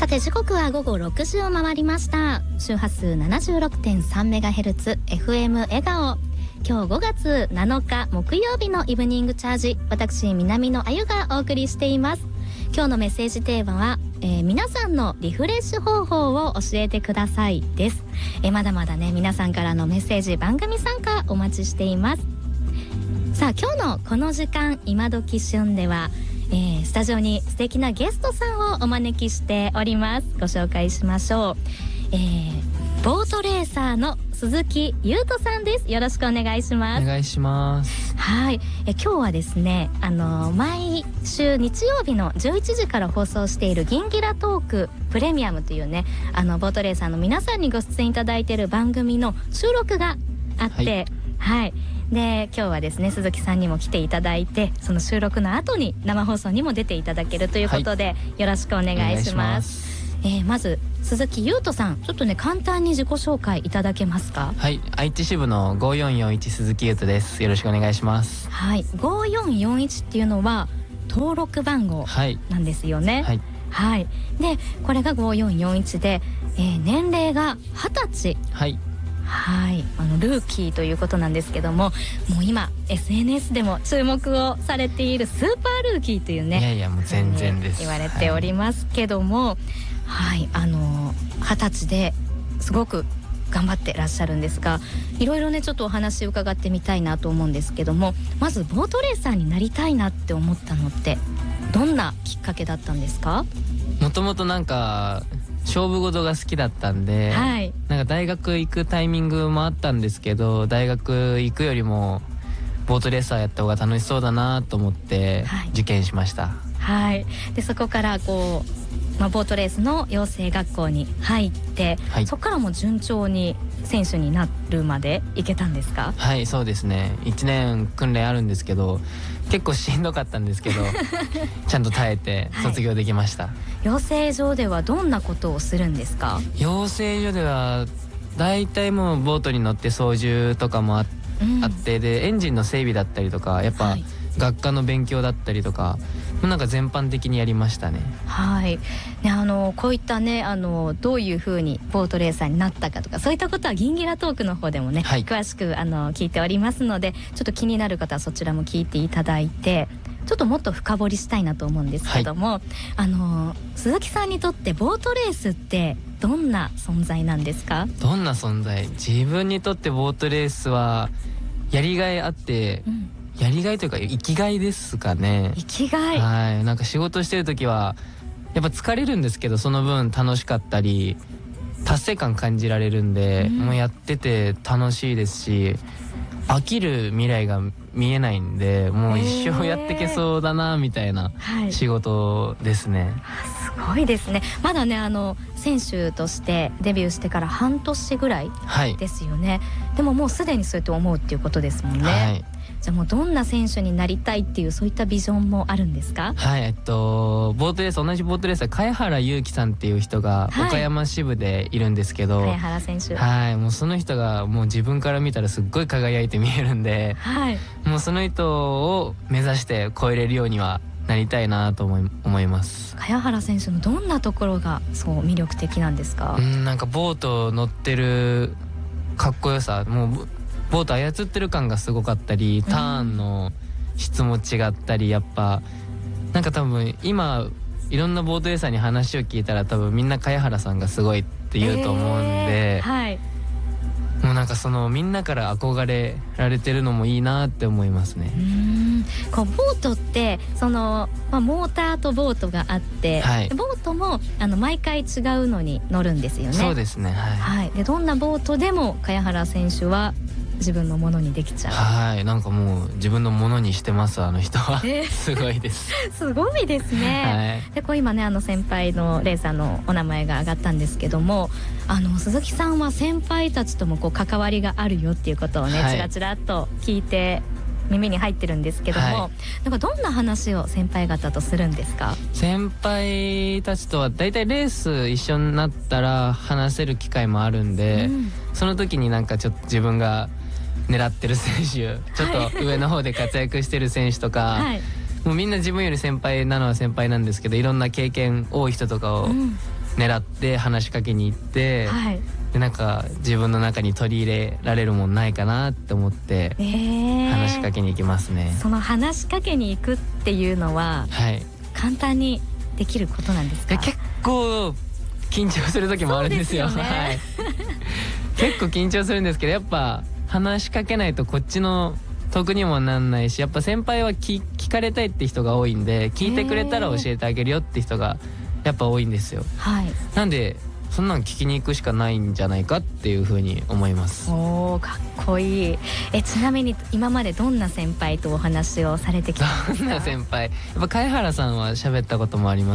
て時刻は午後6時を回りました。周波数 76.3MHz FM 笑顔。今日5月7日木曜日のイブニングチャージ、私南野あゆがお送りしています。今日のメッセージテーマは、皆さんのリフレッシュ方法を教えてくださいです。まだまだね、皆さんからのメッセージ、番組参加お待ちしています。さあ、今日のこの時間、今どき旬ではスタジオに素敵なゲストさんをお招きしております。ご紹介しましょう。ボートレーサーの鈴木優斗さんです。よろしくお願いします。 お願いします。 はい、今日はですね、毎週日曜日の11時から放送しているギンギラトークプレミアムというね、ボートレーサーの皆さんにご出演いただいている番組の収録があって、はい、で今日はですね、鈴木さんにも来ていただいて、その収録の後に生放送にも出ていただけるということで、よろしくお願いします。まず鈴木優斗さん、ちょっとね簡単に自己紹介いただけますか？ はい、愛知支部の5441鈴木優斗です。よろしくお願いします。 はい、5441っていうのは登録番号なんですよね。 はい、 はい、でこれが5441で、年齢が20歳。 はい、 はい、ルーキーということなんですけども、もう今 SNS でも注目をされているスーパールーキーというね、 いやいやもう全然です、 言われておりますけども、はい、20歳ですごく頑張ってらっしゃるんですが、いろいろねちょっとお話伺ってみたいなと思うんですけども、まずボートレーサーになりたいなって思ったのってどんなきっかけだったんですか？ もともとなんか勝負事が好きだったんで、 はい、 なんか大学行くタイミングもあったんですけど、大学行くよりもボートレーサーやった方が楽しそうだなと思って受験しました。 はい、でそこからこう、ボートレースの養成学校に入って、はい、そこからも順調に選手になるまでいけたんですか？ はい、そうですね。1年訓練あるんですけど、結構しんどかったんですけどちゃんと耐えて卒業できました。はい、 養成所ではどんなことをするんですか？ 養成所ではだいたいもうボートに乗って操縦とかもあって、でエンジンの整備だったりとか、やっぱ学科の勉強だったりとか、なんか全般的にやりましたね。 はい、ね、こういったね、どういうふうにボートレーサーになったかとか、そういったことはギンギラトークの方でもね、はい、詳しく聞いておりますので、ちょっと気になる方はそちらも聞いていただいて、ちょっともっと深掘りしたいなと思うんですけども、はい、鈴木さんにとってボートレースってどんな存在なんですか？ どんな存在？自分にとってボートレースはやりがいあって、やりがいというか生きがいですかね。 生きがい。 はい、なんか仕事してる時はやっぱ疲れるんですけど、その分楽しかったり達成感感じられるんで、もうやってて楽しいですし、飽きる未来が見えないんで、もう一生やってけそうだなみたいな仕事ですね。 すごいですね。まだね選手としてデビューしてから半年ぐらいですよね。はい、でももうすでにそうやって思うっていうことですもんね。はい、じゃあもうどんな選手になりたいっていう、そういったビジョンもあるんですか？はい、 ボートレース、同じボートレースは茅原祐希さんっていう人が岡山支部でいるんですけど、 茅原選手、 はい、もうその人がもう自分から見たらすっごい輝いて見えるんで、はい、もうその人を目指して超えれるようにはなりたいなと思います。 茅原選手のどんなところがそう魅力的なんですか？ なんかボート乗ってるかっこよさ、もうボート操ってる感がすごかったり、ターンの質も違ったり、やっぱなんか多分今いろんなボートレーサーに話を聞いたら、多分みんな茅原さんがすごいって言うと思うんで、はい、もうなんかそのみんなから憧れられてるのもいいなって思いますね。 こうボートってその、モーターとボートがあって、はい、ボートも毎回違うのに乗るんですよね。 そうですね。はい、 はい、でどんなボートでも茅原選手は自分のものにできちゃう。 はい、なんかもう自分のものにしてます、あの人は。すごいですすごいですね。はい、でこう今ね先輩のレーサーのお名前が挙がったんですけども、鈴木さんは先輩たちともこう関わりがあるよっていうことをね、はい、ちらちらっと聞いて耳に入ってるんですけども、はい、なんかどんな話を先輩方とするんですか？先輩たちとはだいたいレース一緒になったら話せる機会もあるんで、その時になんかちょっと自分が狙ってる選手、ちょっと上の方で活躍してる選手とか、はい、もうみんな自分より先輩なのは先輩なんですけど、いろんな経験多い人とかを狙って話しかけに行って、 はい、 でなんか自分の中に取り入れられるもんないかなって思って話しかけに行きますね。 その話しかけに行くっていうのは、 はい、 簡単にできることなんですか？ 結構緊張する時もあるんですよ。 そうですよね。 はい、結構緊張するんですけど、やっぱ話しかけないとこっちの得にもなんないし、やっぱ先輩は聞かれたいって人が多いんで、聞いてくれたら教えてあげるよって人がやっぱ多いんですよ。 はい、 なんでそんなん聞きに行くしかないんじゃないかっていうふうに思います。 おー、かっこいい。ちなみに今までどんな先輩とお話をされてきたんですか？ どんな先輩、やっぱ貝原さんは喋ったこともあります